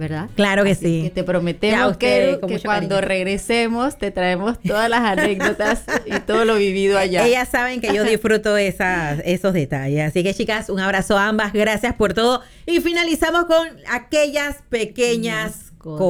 ¿verdad? Claro que Así sí. que te Ya, prometemos usted, con que mucho cuando cariño. regresemos te traemos todas las anécdotas y todo lo vivido allá. Ellas saben que yo disfruto esos detalles. Así que, chicas, un abrazo a ambas. Gracias por todo. Y finalizamos con aquellas pequeñas cosas.